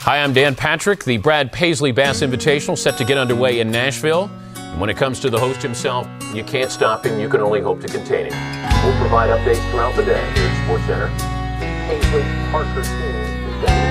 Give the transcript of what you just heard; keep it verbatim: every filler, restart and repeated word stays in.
Hi, I'm Dan Patrick. The Brad Paisley Bass Invitational set to get underway in Nashville. And when it comes to the host himself, you can't stop him. You can only hope to contain him. We'll provide updates throughout the day here at SportsCenter. Paisley Parker team.